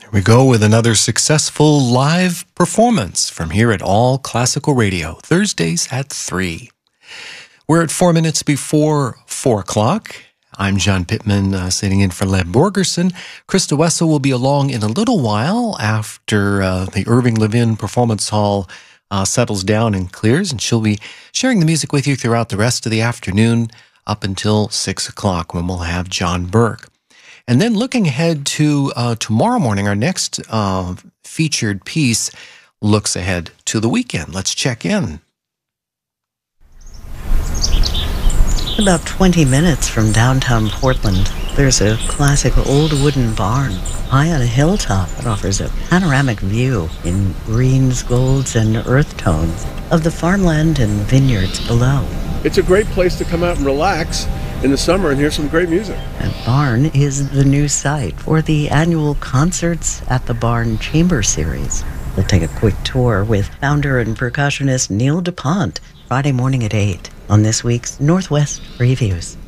We go with another successful live performance from here at All Classical Radio, Thursdays at 3. We're at 4 minutes before 4 o'clock. I'm John Pittman, sitting in for Leb Borgerson. Krista Wessel will be along in a little while after the Irving Levin Performance Hall settles down and clears, and she'll be sharing the music with you throughout the rest of the afternoon up until 6 o'clock when we'll have John Burke. And then looking ahead to tomorrow morning, our next featured piece looks ahead to the weekend. Let's check in. About 20 minutes from downtown Portland, there's a classic old wooden barn high on a hilltop that offers a panoramic view in greens, golds, and earth tones of the farmland and vineyards below. It's a great place to come out and relax in the summer and hear some great music. That barn is the new site for the annual Concerts at the Barn Chamber Series. We'll take a quick tour with founder and percussionist Neil DuPont Friday morning at 8 on this week's Northwest Previews.